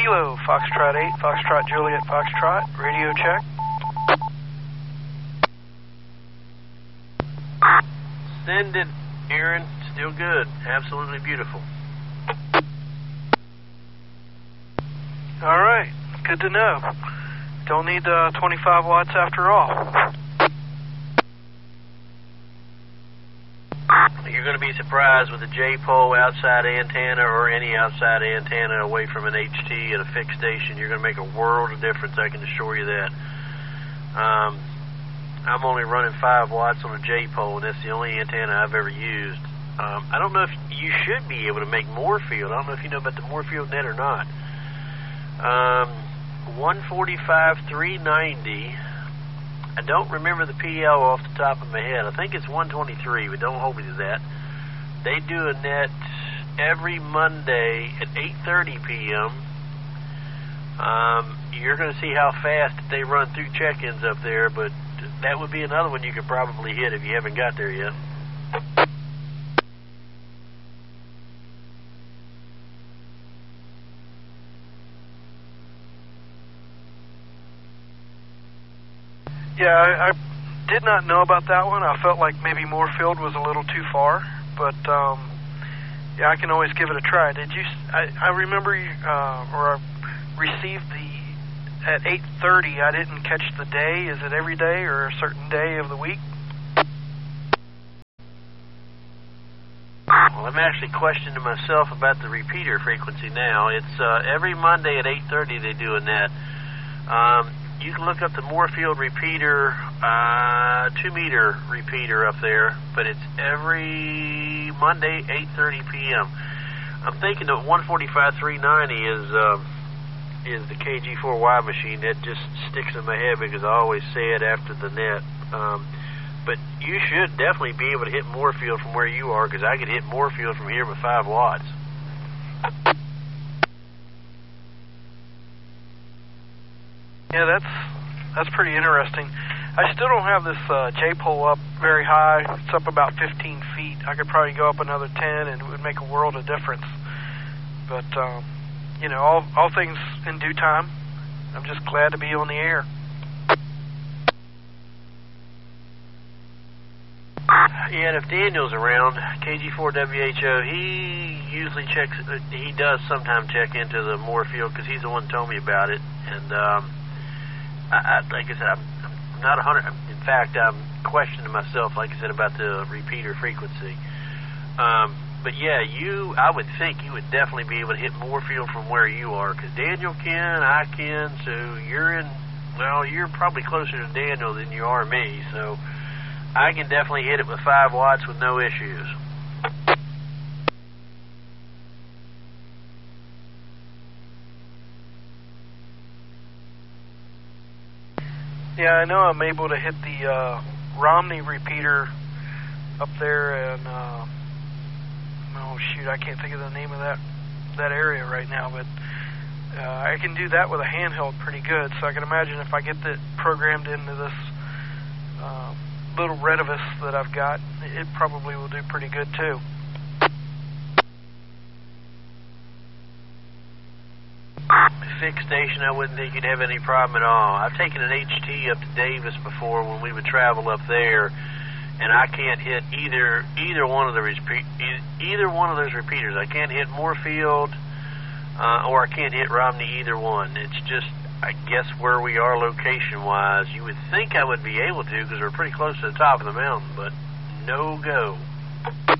Kilo, Foxtrot 8, Foxtrot Juliet, Foxtrot, radio check. Send it, Aaron. Still good. Absolutely beautiful. All right, good to know. Don't need 25 watts after all. You're going to be surprised with a J-pole outside antenna or any outside antenna away from an HT at a fixed station. You're going to make a world of difference, I can assure you that. I'm only running 5 watts on a J-pole, and that's the only antenna I've ever used. I don't know if you should be able to make Moorfield. I don't know if you know about the Moorfield net or not. 145, 390. I don't remember the PL off the top of my head. I think it's 123, but don't hold me to that. They do a net every Monday at 8:30 p.m. You're going to see how fast they run through check-ins up there, but that would be another one you could probably hit if you haven't got there yet. Yeah, I did not know about that one. I felt like maybe Moorfield was a little too far, but yeah, I can always give it a try. Did you? I remember or I received at 8:30. I didn't catch the day. Is it every day or a certain day of the week? Well, I'm actually questioning myself about the repeater frequency now. It's every Monday at 8:30 they do a net. You can look up the Moorfield repeater, 2-meter repeater up there, but it's every Monday, 8:30 p.m. I'm thinking that 145 390 is the KG4Y machine. That just sticks in my head because I always say it after the net. But you should definitely be able to hit Moorfield from where you are, because I could hit Moorfield from here with 5 watts. Yeah, that's pretty interesting. I still don't have this J-pole up very high. It's up about 15 feet. I could probably go up another 10, and it would make a world of difference. But, you know, all things in due time. I'm just glad to be on the air. Yeah, and if Daniel's around, KG4WHO, he usually checks, he does sometimes check into the Moorfield, because he's the one who told me about it. And, like I said, I'm not 100. In fact, I'm questioning myself, like I said, about the repeater frequency. But yeah, I would think you would definitely be able to hit Moorfield from where you are, because Daniel can, I can, so you're probably closer to Daniel than you are me, so I can definitely hit it with 5 watts with no issues. Yeah, I know I'm able to hit the Romney repeater up there, and oh shoot, I can't think of the name of that area right now, but I can do that with a handheld pretty good. So I can imagine if I get that programmed into this little Retevis that I've got, it probably will do pretty good too. Fixed station, I wouldn't think you'd have any problem at all. I've taken an HT up to Davis before when we would travel up there, and I can't hit either one of those repeaters. I can't hit Moorfield, or I can't hit Romney, either one. It's just, I guess, where we are location-wise. You would think I would be able to, because we're pretty close to the top of the mountain, but no go.